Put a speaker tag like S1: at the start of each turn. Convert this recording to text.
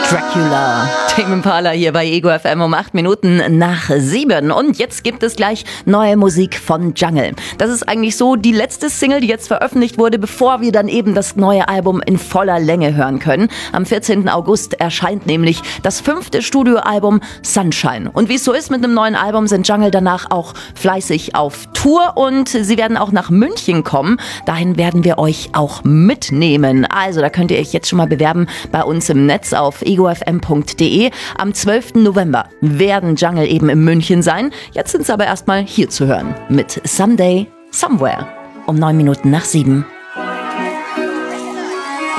S1: Dracula. Tame Impala hier bei Ego FM um 8 Minuten nach 7. Und jetzt gibt es gleich neue Musik von Jungle. Das ist eigentlich so die letzte Single, die jetzt veröffentlicht wurde, bevor wir dann eben das neue Album in voller Länge hören können. Am 14. August erscheint nämlich das 5. Studioalbum Sunshine. Und wie es so ist mit einem neuen Album, sind Jungle danach auch fleißig auf Tour und sie werden auch nach München kommen. Dahin werden wir euch auch mitnehmen. Also da könnt ihr euch jetzt schon mal bewerben bei uns im Netz auf egofm.de. Am 12. November werden Jungle eben in München sein. Jetzt sind sie aber erstmal hier zu hören mit Someday, Somewhere um 9 Minuten nach 7.